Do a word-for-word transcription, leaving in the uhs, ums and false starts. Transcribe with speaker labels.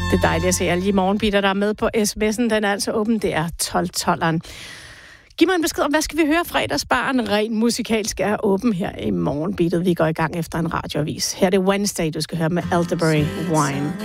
Speaker 1: Det er dejligt at se alle de morgenbitter, der er med på sms'en. Den er altså åben. Det er tolv tolveren. Giv mig en besked om, hvad skal vi høre? Fredagsbaren rent musikalsk er åben her i morgenbittet. Vi går i gang efter en radioavis. Her er det Wednesday, du skal høre med Elderberry Wine.